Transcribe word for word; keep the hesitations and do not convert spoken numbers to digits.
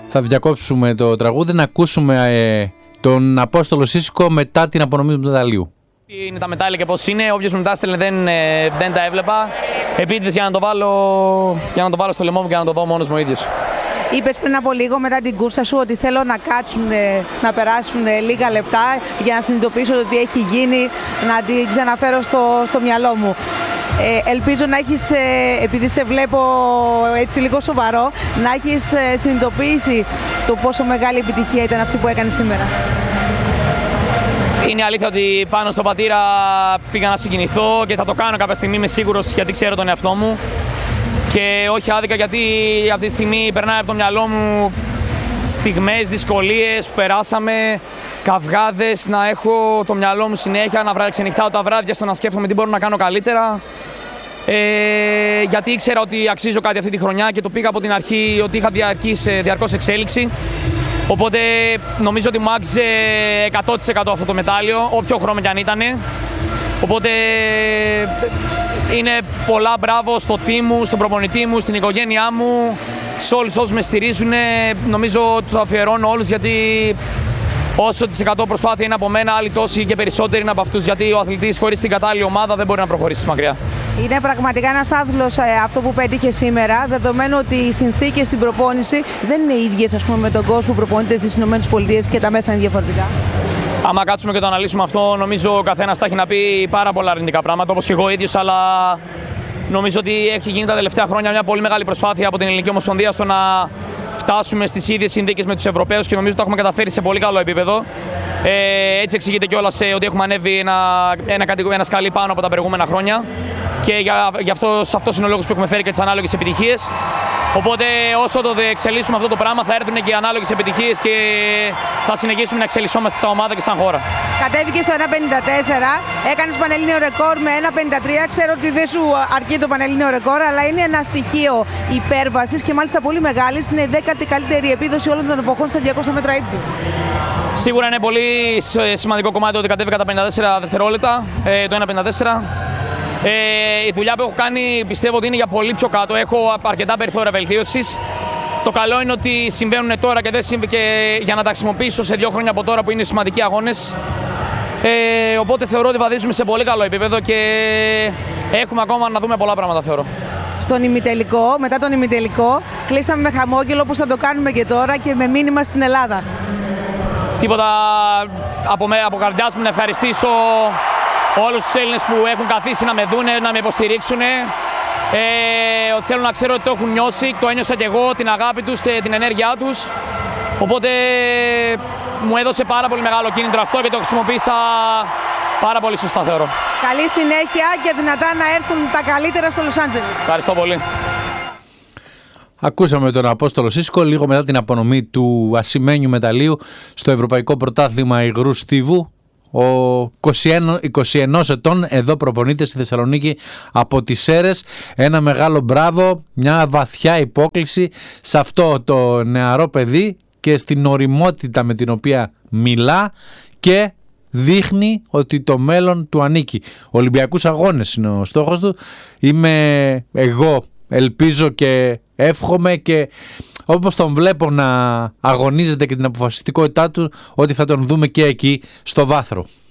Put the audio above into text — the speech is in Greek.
θα διακόψουμε το τραγούδι να ακούσουμε ε, τον Απόστολο Σίσκο μετά την απονομή του μεταλλίου. Είναι τα μετάλλια και πώς είναι, όποιος μου τα έστελνε δεν, δεν τα έβλεπα. Επίτηδες για να το βάλω, για να το βάλω στο λαιμό μου και να το δω μόνος μου ο ίδιος. Είπες πριν από λίγο μετά την κούρσα σου ότι θέλω να κάτσουν, να περάσουν λίγα λεπτά για να συνειδητοποιήσω το τι έχει γίνει, να την ξαναφέρω στο, στο μυαλό μου. Ε, ελπίζω να έχεις, ε, επειδή σε βλέπω έτσι λίγο σοβαρό, να έχεις ε, συνειδητοποιήσει το πόσο μεγάλη επιτυχία ήταν αυτή που έκανε σήμερα. Είναι αλήθεια ότι πάνω στο πατήρα πήγα να συγκινηθώ και θα το κάνω κάποια στιγμή, είμαι σίγουρος, γιατί ξέρω τον εαυτό μου. Και όχι άδικα, γιατί αυτή τη στιγμή περνάει από το μυαλό μου στιγμές, δυσκολίες που περάσαμε, καυγάδες, να έχω το μυαλό μου συνέχεια, να ξενυχτάω τα βράδια στο να σκέφτομαι τι μπορώ να κάνω καλύτερα. Ε, γιατί ήξερα ότι αξίζω κάτι αυτή τη χρονιά και το πήγα από την αρχή ότι είχα διαρκής, διαρκώς εξέλιξη. Οπότε νομίζω ότι μου άξιζε εκατό τοις εκατό αυτό το μετάλλιο, όποιο χρώμα κι αν ήταν. Οπότε είναι πολλά μπράβο στο team μου, στον προπονητή μου, στην οικογένειά μου, σε όλους όσους με στηρίζουν. Νομίζω τους αφιερώνω όλους, γιατί όσο τις εκατό προσπάθεια είναι από μένα, άλλοι τόσοι και περισσότεροι είναι από αυτούς. Γιατί ο αθλητής χωρίς την κατάλληλη ομάδα δεν μπορεί να προχωρήσει μακριά. Είναι πραγματικά ένας άθλος ε, αυτό που πέτυχε σήμερα, δεδομένου ότι οι συνθήκες στην προπόνηση δεν είναι ίδιες, ας πούμε, με τον κόσμο που προπονείται στις ΗΠΑ και τα μέσα είναι διαφορετικά. Άμα κάτσουμε και το αναλύσουμε αυτό, νομίζω ο καθένας θα έχει να πει πάρα πολλά αρνητικά πράγματα, όπως και εγώ ίδιος, αλλά νομίζω ότι έχει γίνει τα τελευταία χρόνια μια πολύ μεγάλη προσπάθεια από την Ελληνική Ομοσπονδία στο να φτάσουμε στις ίδιες συνθήκες με τους Ευρωπαίους και νομίζω ότι το έχουμε καταφέρει σε πολύ καλό επίπεδο. Ε, έτσι εξηγείται κιόλας ότι έχουμε ανέβει ένα, ένα, ένα σκαλί πάνω από τα προηγούμενα χρόνια και για, για αυτός, αυτός είναι ο λόγος που έχουμε φέρει και τις ανάλογες επιτυχίες. Οπότε όσο το εξελίσσουμε αυτό το πράγμα θα έρθουν και οι ανάλογες επιτυχίες και θα συνεχίσουμε να εξελισσόμαστε σαν ομάδα και σαν χώρα. Κατέβηκες στο ένα πενήντα τέσσερα, έκανες πανελλήνιο ρεκόρ με ένα πενήντα τρία. Ξέρω ότι δεν σου αρκεί το πανελλήνιο ρεκόρ, αλλά είναι ένα στοιχείο υπέρβασης και μάλιστα πολύ μεγάλης. Είναι η δέκατη καλύτερη επίδοση όλων των εποχών στα διακόσια μέτρα ύπτου. Σίγουρα είναι πολύ σημαντικό κομμάτι ότι κατέβηκα τα πενήντα τέσσερα δευτερόλεπτα, το ένα πενήντα τέσσερα. Ε, η δουλειά που έχω κάνει πιστεύω ότι είναι για πολύ πιο κάτω. Έχω αρκετά περιθώρια βελτίωσης. Το καλό είναι ότι συμβαίνουν τώρα και, δεν συμβ... και για να τα χρησιμοποιήσω σε δύο χρόνια από τώρα που είναι σημαντικοί αγώνες. Ε, οπότε θεωρώ ότι βαδίζουμε σε πολύ καλό επίπεδο και έχουμε ακόμα να δούμε πολλά πράγματα, θεωρώ. Στον ημιτελικό, μετά τον ημιτελικό, κλείσαμε με χαμόγελο όπως θα το κάνουμε και τώρα και με μήνυμα στην Ελλάδα. Τίποτα από, με, από καρδιάς μου να ευχαριστήσω όλους τους Έλληνες που έχουν καθίσει να με δούνε, να με υποστηρίξουν. Ε, θέλω να ξέρω ότι το έχουν νιώσει, το ένιωσα και εγώ, την αγάπη τους, την ενέργειά τους. Οπότε μου έδωσε πάρα πολύ μεγάλο κίνητρο αυτό και το χρησιμοποίησα πάρα πολύ σωστά, θεωρώ. Καλή συνέχεια και δυνατά να έρθουν τα καλύτερα στο Λος Άντζελες. Ευχαριστώ πολύ. Ακούσαμε τον Απόστολο Σίσκο λίγο μετά την απονομή του ασημένιου μεταλλίου στο Ευρωπαϊκό Πρωτάθλημα Υγρού Στίβου. Ο είκοσι ένα ετών εδώ προπονείται στη Θεσσαλονίκη από τις Σέρρες. Ένα μεγάλο μπράβο, μια βαθιά υπόκληση σε αυτό το νεαρό παιδί και στην ωριμότητα με την οποία μιλά και δείχνει ότι το μέλλον του ανήκει. Ολυμπιακούς αγώνες είναι ο στόχος του. Είμαι εγώ, ελπίζω και εύχομαι και όπως τον βλέπω να αγωνίζεται και την αποφασιστικότητά του, ότι θα τον δούμε και εκεί στο βάθρο.